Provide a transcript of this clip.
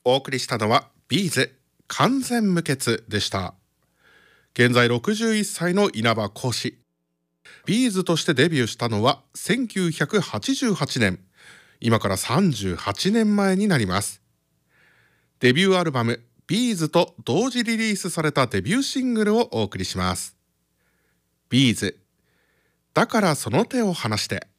お送りしたのはビーズ完全無欠でした。現在61歳の稲葉浩志。ビーズとしてデビューしたのは1988年。今から38年前になります。デビューアルバムビーズと同時リリースされたデビューシングルをお送りします。ビーズだからその手を離して。